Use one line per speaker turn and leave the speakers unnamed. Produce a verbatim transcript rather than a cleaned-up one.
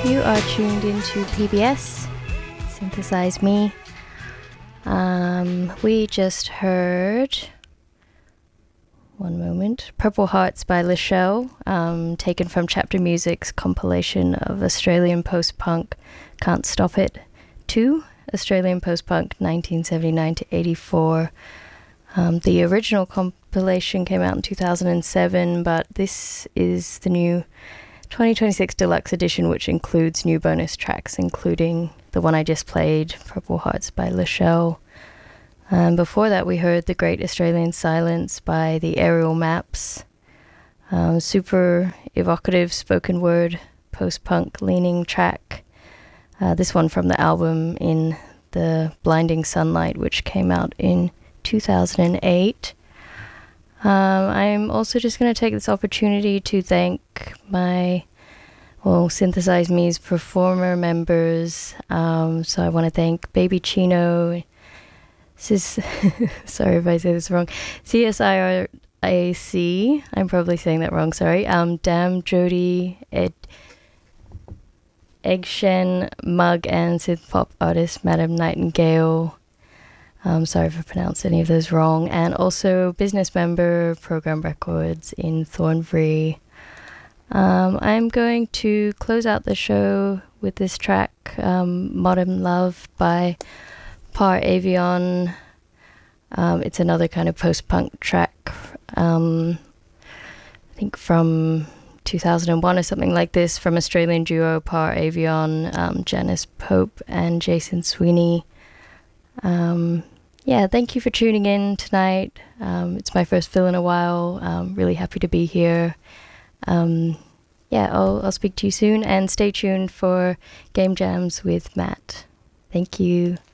You are tuned into P B S, Synthesize Me. Um, we just heard, one moment, Purple Hearts by Lachelle, um, taken from Chapter Music's compilation of Australian post-punk Can't Stop It two, Australian post-punk nineteen seventy-nine to eighty-four. Um, the original compilation came out in two thousand seven, but this is the new twenty twenty-six deluxe edition, which includes new bonus tracks, including the one I just played, Purple Hearts by Lachelle. Um, before that, we heard The Great Australian Silence by the Aerial Maps. Um, super evocative spoken word, post-punk leaning track. Uh, this one from the album In the Blinding Sunlight, which came out in two thousand eight. Um, I'm also just going to take this opportunity to thank my, well, Synthesize Me's performer members. Um, so I want to thank Baby Chino, Cis, sorry if I say this wrong, C S I R A C, I'm probably saying that wrong, sorry, um, Dam, Jody, Ed, Eggshen, Mug, and synth pop artist Madam Nightingale. Um, sorry if I pronounced any of those wrong. And also business member, Program Records in Thornbury. Um, I'm going to close out the show with this track, um, Modern Love by Par Avion. Um, it's another kind of post-punk track, um, I think from two thousand one or something like this, from Australian duo Par Avion, um, Janice Pope and Jason Sweeney. Um, yeah, thank you for tuning in tonight. Um, it's my first fill in a while. Um, really happy to be here. Um, yeah, I'll, I'll speak to you soon, and stay tuned for Game Jams with Matt. Thank you.